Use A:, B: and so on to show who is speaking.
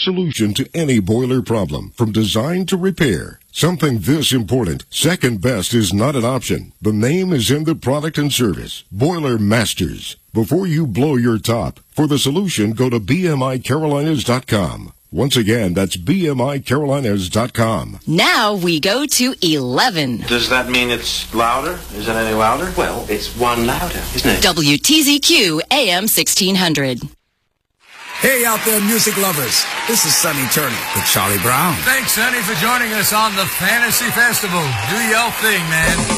A: solution to any boiler problem, from design to repair. Something this important, second best is not an option. The name is in the product and service. Boiler Masters. Before you blow your top, for the solution, go to bmicarolinas.com. Once again, that's bmicarolinas.com.
B: Now we go to 11.
C: Does that mean it's louder? Is it any louder?
D: Well, it's one louder, isn't it?
B: WTZQ AM 1600.
E: Hey out there, music lovers. This is Sonny Turner with Charlie Brown.
F: Thanks, Sonny, for joining us on the Fantasy Festival. Do your thing, man.